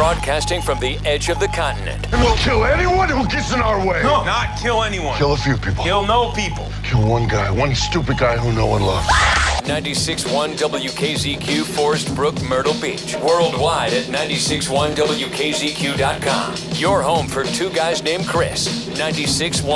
Broadcasting from the edge of the continent. And we'll kill anyone who gets in our way. No, not kill anyone. Kill a few people. Kill no people. Kill one guy, one stupid guy who no one loves. 96.1 WKZQ, Forest Brook, Myrtle Beach. Worldwide at 96.1WKZQ.com. Your home for two guys named Chris. 96.1.